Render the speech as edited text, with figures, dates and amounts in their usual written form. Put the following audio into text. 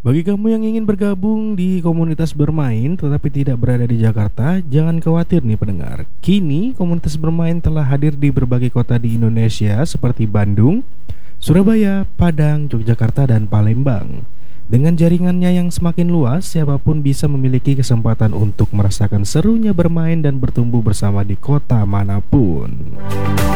Bagi kamu yang ingin bergabung di komunitas bermain tetapi tidak berada di Jakarta, jangan khawatir nih pendengar. Kini komunitas bermain telah hadir di berbagai kota di Indonesia seperti Bandung, Surabaya, Padang, Yogyakarta, dan Palembang. Dengan jaringannya yang semakin luas, siapapun bisa memiliki kesempatan untuk merasakan serunya bermain dan bertumbuh bersama di kota manapun.